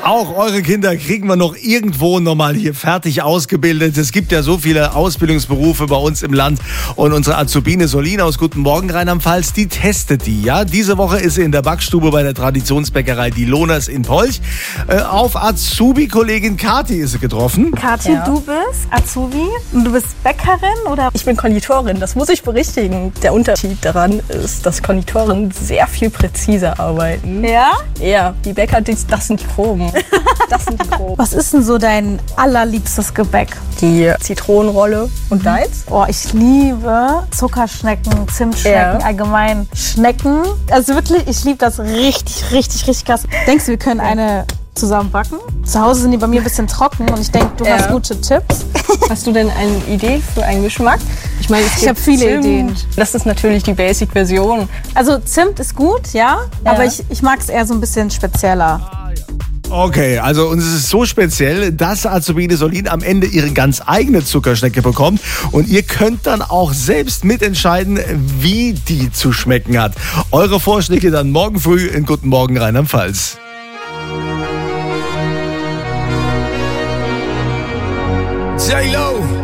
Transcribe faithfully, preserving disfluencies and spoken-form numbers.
Auch eure Kinder kriegen wir noch irgendwo nochmal hier fertig ausgebildet. Es gibt ja so viele Ausbildungsberufe bei uns im Land. Und unsere Azubine Solina aus Guten Morgen Rheinland-Pfalz, die testet die. Ja, diese Woche ist sie in der Backstube bei der Traditionsbäckerei Die Lohners in Polch. Äh, auf Azubi-Kollegin Kathi ist sie getroffen. Kathi, Ja. du bist Azubi und du bist Bäckerin, oder? Ich bin Konditorin, das muss ich berichtigen. Der Unterschied daran ist, dass Konditoren sehr viel präziser arbeiten. Ja? Ja, die Bäcker, das das sind die Proben. Das sind die Proben. Was ist denn so dein allerliebstes Gebäck? Die Zitronenrolle und deins? Oh, ich liebe Zuckerschnecken, Zimtschnecken, Ja. allgemein Schnecken. Also wirklich, ich liebe das richtig, richtig, richtig krass. Denkst du, wir können eine zusammen backen? Zu Hause sind die bei mir ein bisschen trocken und ich denke, du Ja. hast gute Tipps. Hast du denn eine Idee für einen Geschmack? Ich meine, es Ich gibt hab viele Zimt. Ideen. Das ist natürlich die Basic-Version. Also Zimt ist gut, ja, Ja. aber ich, ich mag es eher so ein bisschen spezieller. Okay, also uns ist es so speziell, dass Azubine Solin am Ende ihre ganz eigene Zuckerschnecke bekommt. Und ihr könnt dann auch selbst mitentscheiden, wie die zu schmecken hat. Eure Vorschläge dann morgen früh in Guten Morgen Rheinland-Pfalz. J-Lo.